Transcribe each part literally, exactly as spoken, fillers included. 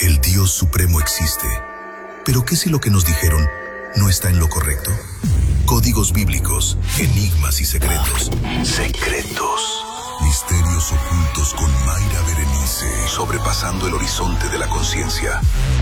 El Dios Supremo existe. ¿Pero qué si lo que nos dijeron no está en lo correcto? Códigos bíblicos, enigmas y secretos. Secretos. Misterios ocultos con Mayra Berenice. Sobrepasando el horizonte de la conciencia.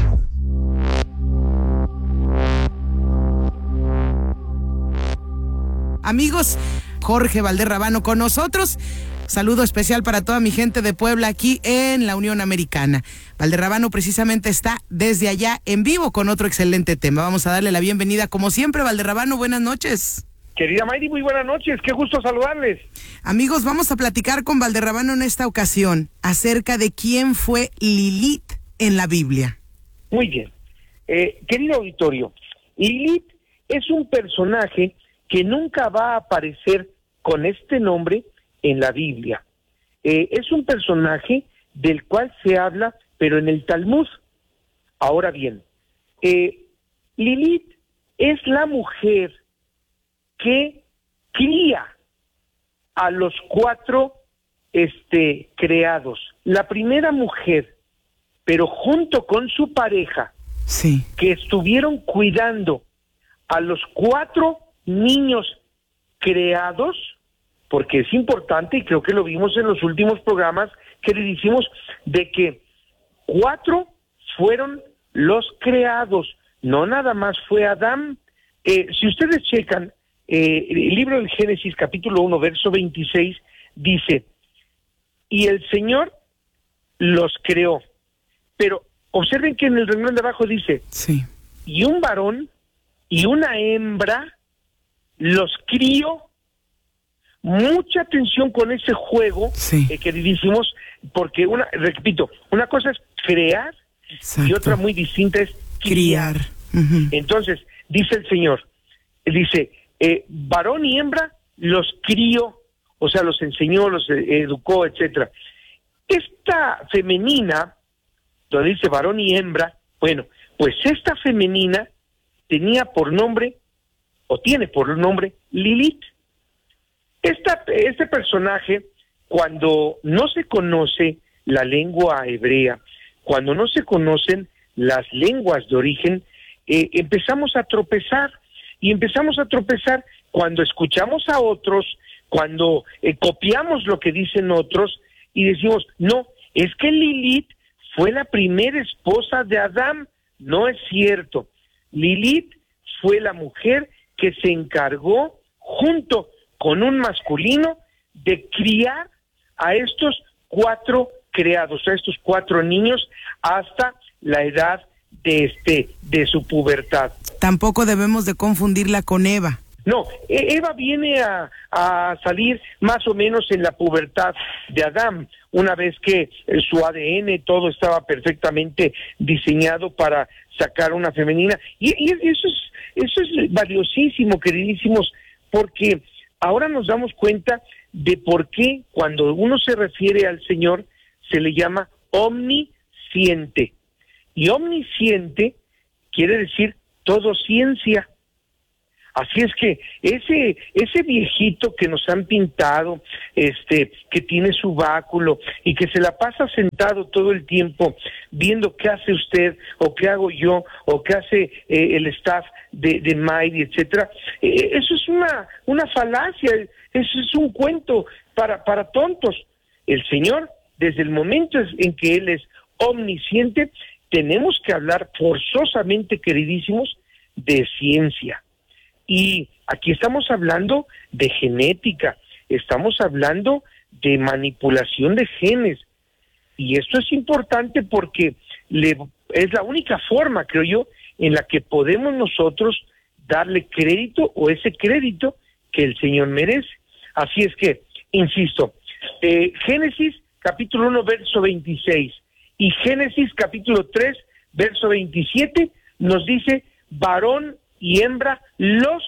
Amigos, Jorge Valderrabano con nosotros. Saludo especial para toda mi gente de Puebla aquí en la Unión Americana. Valderrabano precisamente está desde allá en vivo con otro excelente tema. Vamos a darle la bienvenida como siempre. Valderrabano, buenas noches. Querida Mayri, muy buenas noches, qué gusto saludarles. Amigos, vamos a platicar con Valderrabano en esta ocasión acerca de quién fue Lilith en la Biblia. Muy bien. Eh, querido auditorio, Lilith es un personaje que nunca va a aparecer con este nombre en la Biblia. Eh, es un personaje del cual se habla, pero en el Talmud. Ahora bien, eh, Lilith es la mujer que cría a los cuatro este, creados. La primera mujer, pero junto con su pareja, sí, que estuvieron cuidando a los cuatro niños creados, porque es importante, y creo que lo vimos en los últimos programas, queridísimos, de que cuatro fueron los creados, no nada más fue Adán. Eh, si ustedes checan, eh, el libro del Génesis, capítulo uno, verso veintiséis, dice, y el Señor los creó, pero observen que en el renglón de abajo dice, sí, y un varón y una hembra los crió. Mucha atención con ese juego, sí, eh, queridísimos, porque una, repito, una cosa es crear, exacto, y otra muy distinta es criar. criar. Uh-huh. Entonces, dice el Señor, dice, eh, varón y hembra los crió, o sea, los enseñó, los eh, educó, etcétera. Esta femenina, donde dice varón y hembra, bueno, pues esta femenina tenía por nombre, o tiene por nombre, Lilith. Esta, este personaje, cuando no se conoce la lengua hebrea, cuando no se conocen las lenguas de origen, eh, empezamos a tropezar, y empezamos a tropezar cuando escuchamos a otros, cuando eh, copiamos lo que dicen otros, y decimos, no, es que Lilith fue la primera esposa de Adán. No es cierto. Lilith fue la mujer que se encargó, junto con un masculino, de criar a estos cuatro creados, a estos cuatro niños, hasta la edad de este de su pubertad. Tampoco debemos de confundirla con Eva. No, Eva viene a, a salir más o menos en la pubertad de Adán, una vez que su A D N, todo estaba perfectamente diseñado para sacar una femenina. Y, y eso es, eso es valiosísimo, queridísimos, porque ahora nos damos cuenta de por qué cuando uno se refiere al Señor se le llama omnisciente. Y omnisciente quiere decir todo ciencia. Así es que ese ese viejito que nos han pintado, este, que tiene su báculo y que se la pasa sentado todo el tiempo viendo qué hace usted o qué hago yo o qué hace eh, el staff de, de Mayri, etcétera, eh, eso es una una falacia, eso es un cuento para para tontos. El Señor, desde el momento en que Él es omnisciente, tenemos que hablar forzosamente, queridísimos, de ciencia. Y aquí estamos hablando de genética, estamos hablando de manipulación de genes. Y esto es importante porque le, es la única forma, creo yo, en la que podemos nosotros darle crédito o ese crédito que el Señor merece. Así es que, insisto, eh, Génesis capítulo uno, verso veintiséis y Génesis capítulo tres, verso veintisiete, nos dice, varón y hembra los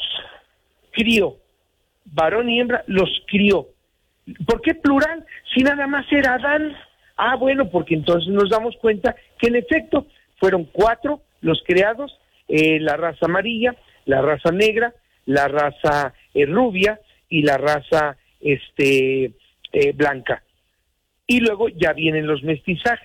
crió. Varón y hembra los crió. ¿Por qué plural? Si nada más era Adán. Ah, bueno, porque entonces nos damos cuenta que en efecto fueron cuatro los creados, eh, la raza amarilla, la raza negra, la raza eh, rubia y la raza este eh, blanca. Y luego ya vienen los mestizajes.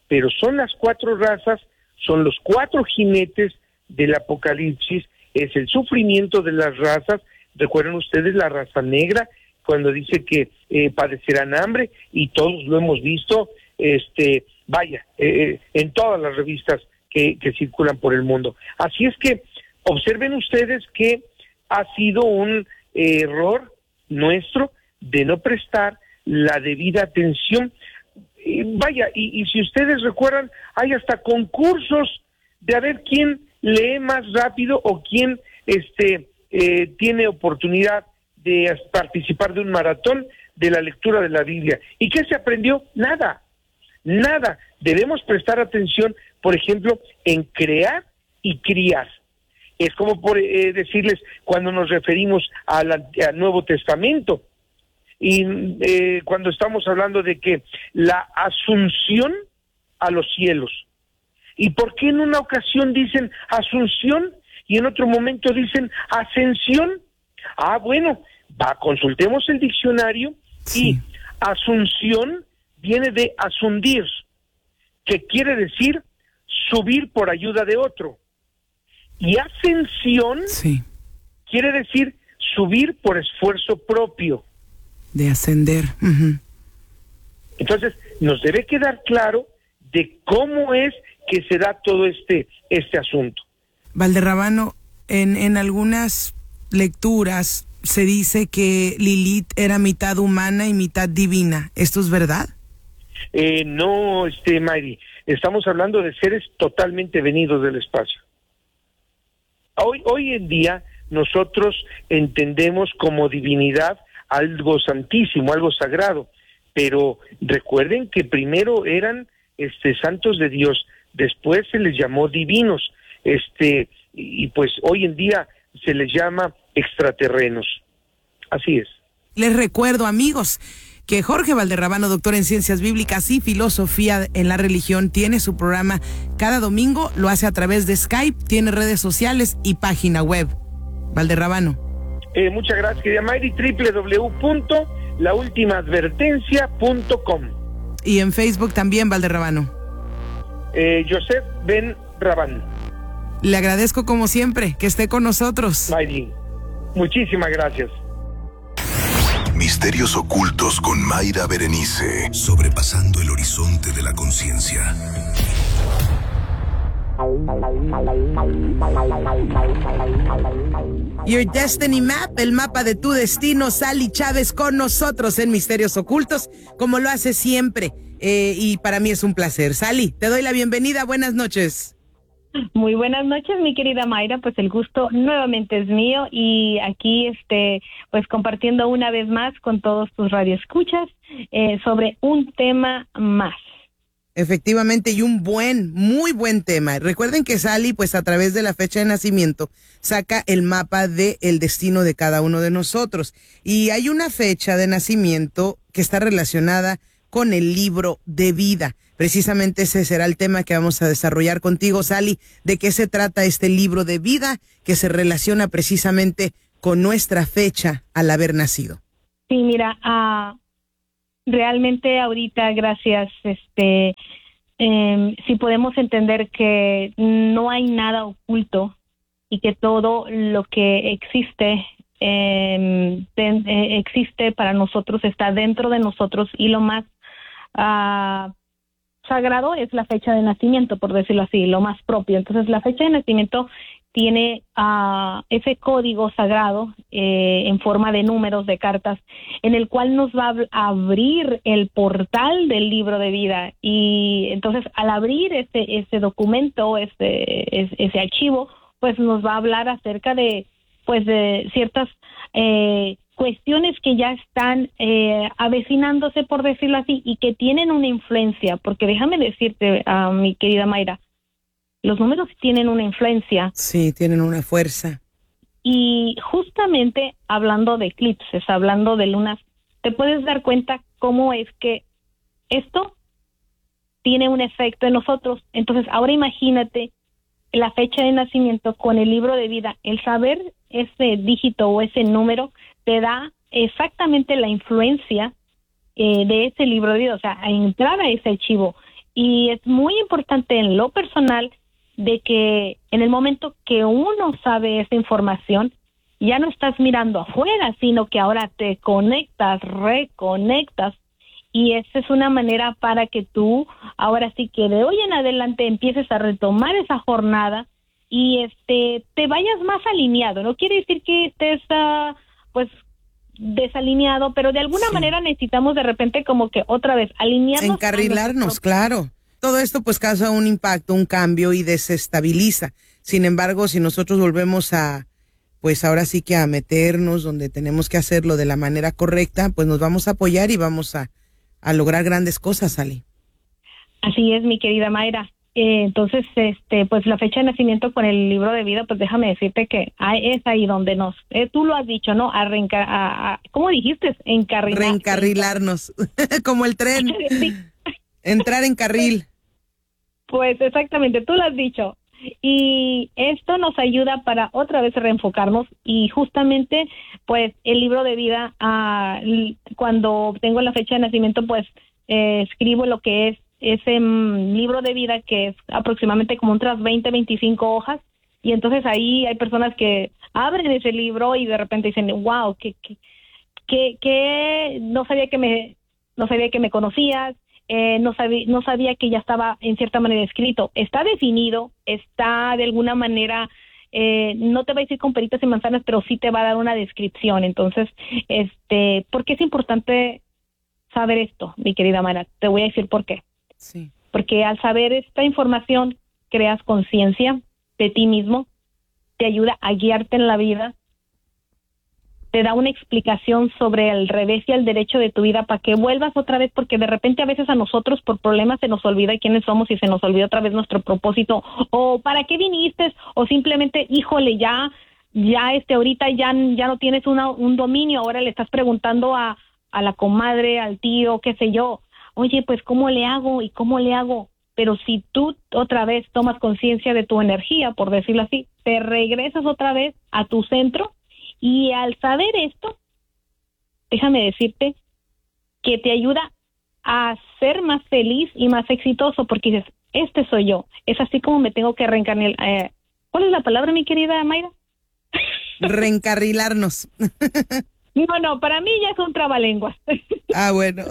pero son las cuatro razas, son los cuatro jinetes del Apocalipsis, es el sufrimiento de las razas. Recuerden ustedes la raza negra, cuando dice que eh, padecerán hambre, y todos lo hemos visto, este, vaya, eh, en todas las revistas que, que circulan por el mundo. Así es que observen ustedes que ha sido un eh, error nuestro de no prestar la debida atención. Y vaya, y, y si ustedes recuerdan, hay hasta concursos de a ver quién lee más rápido o quién este eh, tiene oportunidad de participar de un maratón de la lectura de la Biblia. ¿Y qué se aprendió? Nada, nada. Debemos prestar atención, por ejemplo, en crear y criar. Es como por eh, decirles, cuando nos referimos al, al Nuevo Testamento, y eh, cuando estamos hablando de que la asunción a los cielos. ¿Y por qué en una ocasión dicen asunción y en otro momento dicen ascensión? Ah, bueno, va, consultemos el diccionario. Sí. Y asunción viene de asundir, que quiere decir subir por ayuda de otro. Y ascensión sí. quiere decir subir por esfuerzo propio. De ascender. Uh-huh. Entonces, nos debe quedar claro de cómo es que se da todo este, este asunto. Valderrabano, en, en algunas lecturas se dice que Lilith era mitad humana y mitad divina. ¿Esto es verdad? Eh, no, este, Mayri, estamos hablando de seres totalmente venidos del espacio. Hoy, hoy en día nosotros entendemos como divinidad algo santísimo, algo sagrado, pero recuerden que primero eran este santos de Dios, después se les llamó divinos, este y pues hoy en día se les llama extraterrenos. Así es. Les recuerdo, amigos, que Jorge Valderrabano, doctor en Ciencias Bíblicas y Filosofía en la Religión, tiene su programa cada domingo, lo hace a través de Skype, tiene redes sociales y página web. Valderrabano. Eh, muchas gracias, querida Mayri, doble u doble u doble u punto la última advertencia punto com. Y en Facebook también, Valderrabano. Eh, Joseph Ben Rabán. Le agradezco como siempre que esté con nosotros. Mayri, muchísimas gracias. Misterios ocultos con Mayra Berenice, sobrepasando el horizonte de la conciencia. Your Destiny Map, el mapa de tu destino. Sally Chávez con nosotros en Misterios Ocultos, como lo hace siempre. Eh, y para mí es un placer. Sally, te doy la bienvenida. Buenas noches. Muy buenas noches, mi querida Mayra. Pues el gusto nuevamente es mío y aquí, este, pues compartiendo una vez más con todos tus radioescuchas eh, sobre un tema más. Efectivamente, y un buen, muy buen tema. Recuerden que Sally, pues a través de la fecha de nacimiento, saca el mapa del destino de cada uno de nosotros. Y hay una fecha de nacimiento que está relacionada con el libro de vida. Precisamente ese será el tema que vamos a desarrollar contigo, Sally. ¿De qué se trata este libro de vida que se relaciona precisamente con nuestra fecha al haber nacido? Sí, mira, uh... realmente ahorita, gracias, este, eh, si podemos entender que no hay nada oculto y que todo lo que existe, eh, de, eh, existe para nosotros, está dentro de nosotros, y lo más uh, sagrado es la fecha de nacimiento, por decirlo así, lo más propio. Entonces, la fecha de nacimiento tiene uh, ese código sagrado eh, en forma de números, de cartas, en el cual nos va a abrir el portal del libro de vida. Y entonces, al abrir ese, ese documento, ese, ese, ese archivo, pues nos va a hablar acerca de, pues, de ciertas eh, cuestiones que ya están eh, avecinándose, por decirlo así, y que tienen una influencia, porque déjame decirte, uh, mi querida Mayra, los números tienen una influencia. Sí, tienen una fuerza. Y justamente hablando de eclipses, hablando de lunas, te puedes dar cuenta cómo es que esto tiene un efecto en nosotros. Entonces, ahora imagínate la fecha de nacimiento con el libro de vida. El saber ese dígito o ese número te da exactamente la influencia eh, de ese libro de vida, o sea, a entrar a ese archivo. Y es muy importante en lo personal de que en el momento que uno sabe esa información, ya no estás mirando afuera, sino que ahora te conectas, reconectas, y esa es una manera para que tú, ahora sí que de hoy en adelante empieces a retomar esa jornada y este te vayas más alineado. No quiere decir que estés, uh, pues, desalineado, pero de alguna sí. manera necesitamos de repente como que otra vez alinearnos. Encarrilarnos, claro. Todo esto pues causa un impacto, un cambio y desestabiliza. Sin embargo, si nosotros volvemos a, pues ahora sí que a meternos donde tenemos que hacerlo de la manera correcta, pues nos vamos a apoyar y vamos a, a lograr grandes cosas, Ali. Así es, mi querida Mayra. Eh, entonces, este, pues la fecha de nacimiento con el libro de vida, pues déjame decirte que hay, es ahí donde nos, eh, tú lo has dicho, ¿no? A, reenca, a, a ¿cómo dijiste? Encarrilar. Reencarrilarnos, como el tren. Sí. Entrar en carril. Pues exactamente, tú lo has dicho. Y esto nos ayuda para otra vez reenfocarnos y justamente, pues, el libro de vida, uh, cuando tengo la fecha de nacimiento, pues, eh, escribo lo que es ese um, libro de vida que es aproximadamente como otras veinte, veinticinco hojas, y entonces ahí hay personas que abren ese libro y de repente dicen, wow, que, que, que, que no sabía que me, no sabía que me conocías, eh, no sabía, no sabía que ya estaba en cierta manera escrito. Está definido, está de alguna manera, eh, no te va a decir con peritas y manzanas, pero sí te va a dar una descripción. Entonces, este, ¿por qué es importante saber esto, mi querida Mara? Te voy a decir por qué. Sí. Porque al saber esta información, creas conciencia de ti mismo, te ayuda a guiarte en la vida, te da una explicación sobre el revés y el derecho de tu vida para que vuelvas otra vez, porque de repente a veces a nosotros por problemas se nos olvida quiénes somos y se nos olvida otra vez nuestro propósito, o para qué viniste, o simplemente, híjole, ya, ya este, ahorita ya, ya no tienes una, un dominio, ahora le estás preguntando a, a la comadre, al tío, qué sé yo, oye, pues, ¿cómo le hago? ¿Y cómo le hago? Pero si tú otra vez tomas conciencia de tu energía, por decirlo así, te regresas otra vez a tu centro, y al saber esto, déjame decirte que te ayuda a ser más feliz y más exitoso, porque dices, este soy yo, es así como me tengo que reencarnar. Eh, ¿Cuál es la palabra, mi querida Mayra? Reencarrilarnos. No, no, para mí ya es un trabalenguas. Ah, bueno.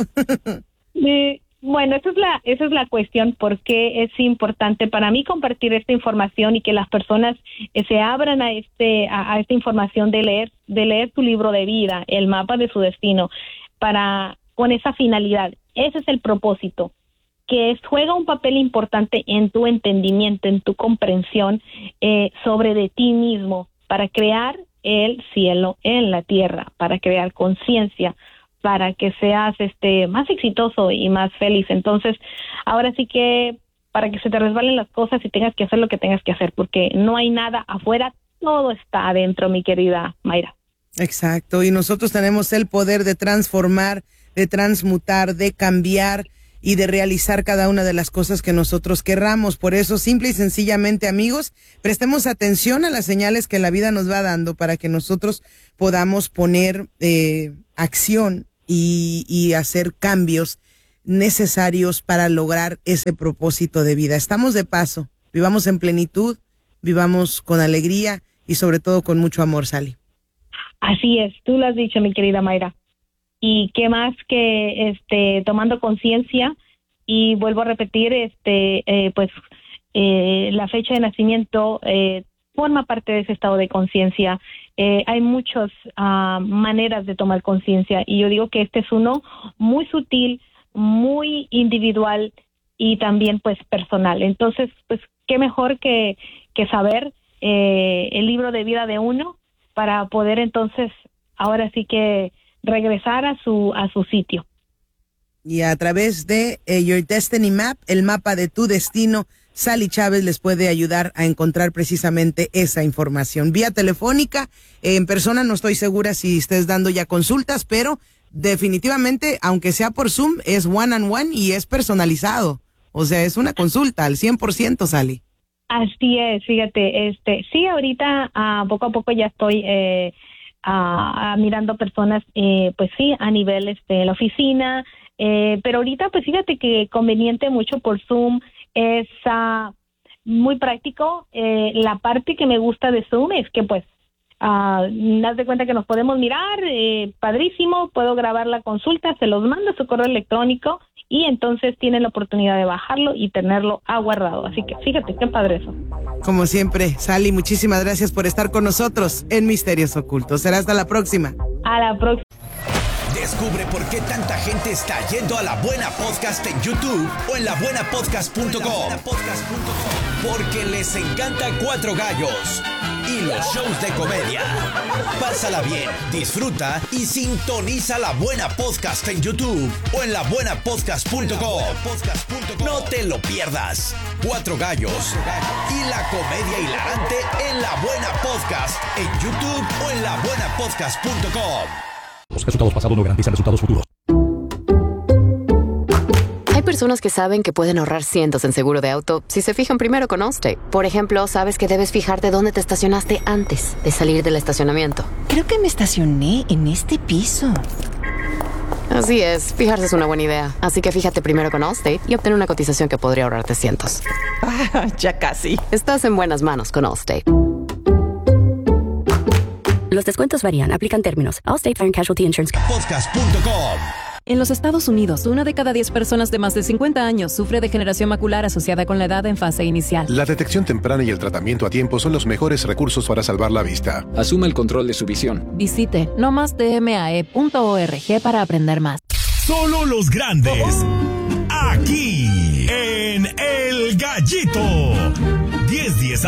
eh, bueno, esa es la esa es la cuestión, porque es importante para mí compartir esta información y que las personas eh, se abran a este a, a esta información de leer de leer tu libro de vida, el mapa de su destino, para con esa finalidad. Ese es el propósito, que es, juega un papel importante en tu entendimiento, en tu comprensión eh, sobre de ti mismo, para crear el cielo en la tierra, para crear conciencia, para que seas este más exitoso y más feliz. Entonces, ahora sí que para que se te resbalen las cosas y tengas que hacer lo que tengas que hacer, porque no hay nada afuera, todo está adentro, mi querida Mayra. Exacto, y nosotros tenemos el poder de transformar, de transmutar, de cambiar y de realizar cada una de las cosas que nosotros querramos. Por eso, simple y sencillamente, amigos, prestemos atención a las señales que la vida nos va dando para que nosotros podamos poner eh, acción Y, y hacer cambios necesarios para lograr ese propósito de vida. Estamos de paso, vivamos en plenitud, vivamos con alegría y sobre todo con mucho amor, Sally. Así es, tú lo has dicho, mi querida Mayra. Y qué más que este tomando conciencia, y vuelvo a repetir, este eh, pues eh, la fecha de nacimiento eh, forma parte de ese estado de conciencia. Eh, hay muchas uh, maneras de tomar conciencia, y yo digo que este es uno muy sutil, muy individual y también pues personal. Entonces, pues qué mejor que, que saber eh, el libro de vida de uno para poder entonces ahora sí que regresar a su a su sitio. Y a través de eh, Your Destiny Map, el mapa de tu destino, Sally Chávez les puede ayudar a encontrar precisamente esa información. Vía telefónica, eh, en persona no estoy segura si estés dando ya consultas, pero definitivamente, aunque sea por Zoom, es one on one y es personalizado. O sea, es una consulta al cien por ciento, Sally. Así es, fíjate, este, sí, ahorita uh, poco a poco ya estoy eh, uh, uh, mirando personas, eh, pues sí, a nivel este, la oficina, Eh, pero ahorita, pues fíjate que conveniente mucho por Zoom, es uh, muy práctico. Eh, la parte que me gusta de Zoom es que pues Uh, haz de cuenta que nos podemos mirar, eh, padrísimo, puedo grabar la consulta, se los mando a su correo electrónico y entonces tienen la oportunidad de bajarlo y tenerlo aguardado. Así que fíjate, qué padre eso. Como siempre, Sally, muchísimas gracias por estar con nosotros en Misterios Ocultos. Será hasta la próxima. A la próxima. Descubre por qué tanta gente está yendo a La Buena Podcast en YouTube o en la buena podcast punto com. Porque les encanta Cuatro Gallos y los shows de comedia. Pásala bien, disfruta y sintoniza La Buena Podcast en YouTube o en la buena podcast punto com. No te lo pierdas. Cuatro Gallos y la comedia hilarante en La Buena Podcast en YouTube o en la buena podcast punto com. Los resultados pasados no garantizan resultados futuros. Hay personas que saben que pueden ahorrar cientos en seguro de auto si se fijan primero con Allstate. Por ejemplo, sabes que debes fijarte dónde te estacionaste antes de salir del estacionamiento. Creo que me estacioné en este piso. Así es, fijarse es una buena idea. Así que fíjate primero con Allstate y obtén una cotización que podría ahorrarte cientos. Ah, ya casi. Estás en buenas manos con Allstate. Los descuentos varían, aplican términos. Allstate Fire and Casualty Insurance. podcast punto com. En los Estados Unidos, una de cada diez personas de más de cincuenta años sufre degeneración macular asociada con la edad en fase inicial. La detección temprana y el tratamiento a tiempo son los mejores recursos para salvar la vista. Asuma el control de su visión. Visite no más d m a e punto org para aprender más. Solo los grandes. Aquí en El Gallito. diez diez